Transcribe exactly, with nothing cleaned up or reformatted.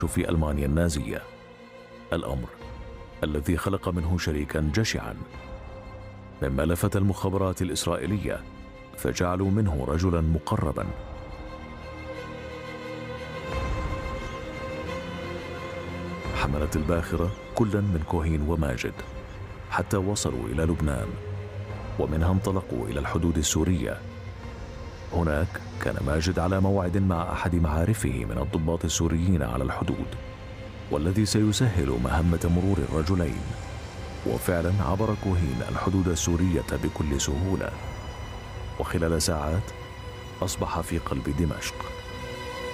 في ألمانيا النازية، الأمر الذي خلق منه شريكا جشعا، مما لفت المخابرات الإسرائيلية فجعلوا منه رجلا مقربا. حملت الباخرة كلا من كوهين وماجد حتى وصلوا إلى لبنان، ومنها انطلقوا إلى الحدود السورية. هناك كان ماجد على موعد مع أحد معارفه من الضباط السوريين على الحدود، والذي سيسهل مهمة مرور الرجلين. وفعلا عبر كوهين الحدود السورية بكل سهولة، وخلال ساعات أصبح في قلب دمشق.